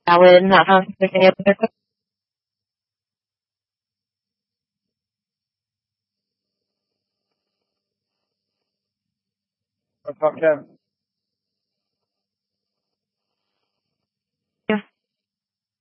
Alan, if there's any other questions. I'll talk to him.